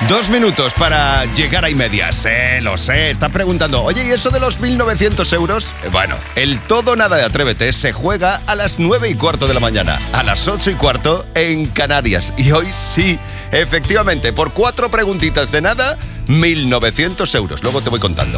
2 minutos para llegar a y media. Lo sé. Está preguntando, oye, ¿y eso de los 1.900 euros? Bueno, el todo nada de Atrévete se juega a las 9:15 de la mañana, a las 8:15 en Canarias. Y hoy sí, efectivamente, por 4 preguntitas de nada, 1.900 euros. Luego te voy contando.